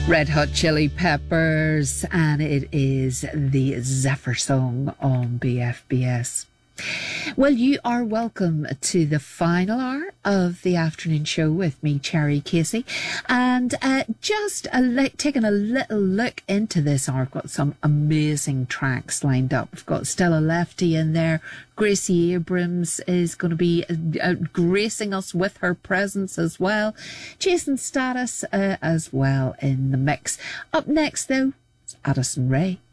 Red Hot Chili Peppers, and it is the Zephyr song on BFBS. Well, you are welcome to the final hour of the afternoon show with me, Cherry Casey. And just taking a little look into this hour, I've got some amazing tracks lined up. We've got Stella Lefty in there. Gracie Abrams is going to be gracing us with her presence as well. Jason Status as well in the mix. Up next, though, is Addison Rae